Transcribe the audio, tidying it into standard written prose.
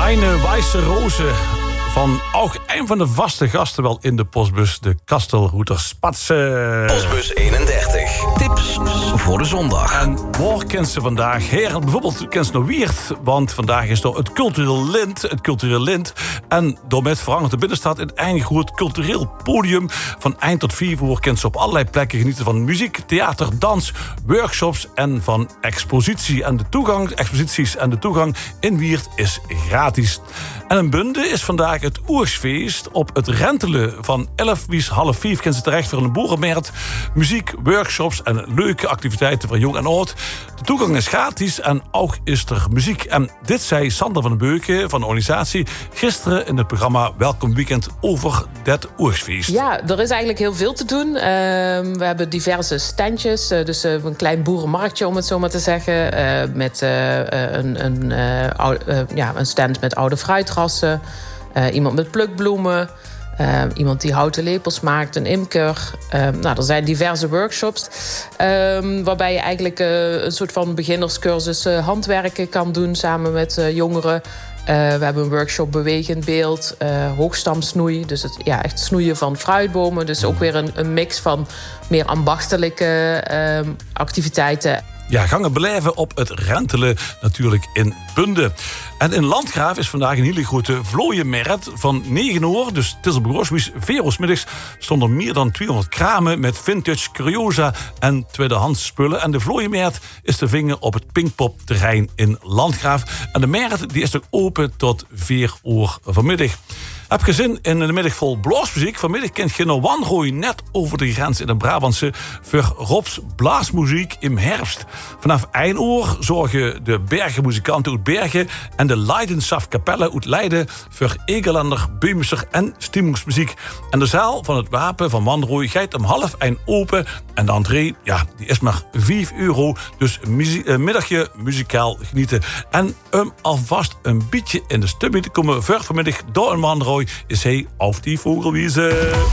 Eine Weiße Rose van ook een van de vaste gasten wel in de postbus, de Kastelroeter Spatsen. Postbus 31. Tips voor de zondag. En waar kent ze vandaag? Heren, bijvoorbeeld kent ze nog Wiert, want vandaag is er het cultureel lint. En door met veranderd de binnenstad in een groot cultureel podium. Van 1 tot 4 uur kent ze op allerlei plekken genieten van muziek, theater, dans, workshops en van exposities. En de toegang in Wiert is gratis. En in Bunde is vandaag het Oersfeest op het Rentelen van 11 bis half 5. Kent ze terecht voor een boerenmarkt, muziek, workshops en leuke activiteiten voor jong en oud. De toegang is gratis en ook is er muziek. En dit zei Sander van den Beuken van de organisatie gisteren in het programma Welkom Weekend over dat Oersfeest. Ja, er is eigenlijk heel veel te doen. We hebben diverse standjes, dus een klein boerenmarktje om het zo maar te zeggen. Met een stand met oude fruitrassen. Iemand met plukbloemen. Iemand die houten lepels maakt, een imker. Er zijn diverse workshops. Waarbij je eigenlijk een soort van beginnerscursus handwerken kan doen samen met jongeren. We hebben een workshop bewegend beeld, hoogstamsnoei. Dus echt snoeien van fruitbomen. Dus ook weer een mix van meer ambachtelijke activiteiten. Ja, gangen beleven op het Rentelen natuurlijk in Bunde. En in Landgraaf is vandaag een hele grote vlooienmarkt van 9 uur. Dus het is op Grooswies 4 uur 's middags stonden meer dan 200 kramen met vintage, curiosa en tweedehands spullen. En de vlooienmarkt is te vinden op het Pinkpop-terrein in Landgraaf. En de markt die is ook open tot 4 uur vanmiddag. Heb je zin in de middag vol blaasmuziek? Vanmiddag kent je een wanrooi net over de grens in de Brabantse voor Robs Blaasmuziek in herfst. Vanaf 1 uur zorgen de Bergenmuzikanten uit Bergen en de Leidenschaft-kapelle uit Leiden voor Egelander, Beumischer en Stimmungsmuziek. En de zaal van het Wapen van Wanrooi gaat om 12:30 open. En de entree, die is maar 5 euro. Dus een middagje muzikaal genieten. En alvast een beetje in de stemming te komen voor vanmiddag door een Wanrooi is hij op die vogelwiese.